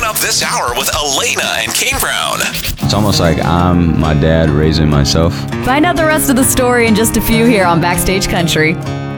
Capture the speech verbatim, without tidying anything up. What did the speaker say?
up this hour with Elena and Kane Brown. It's almost like I'm my dad raising myself. Find out the rest of the story in just a few here on Backstage Country.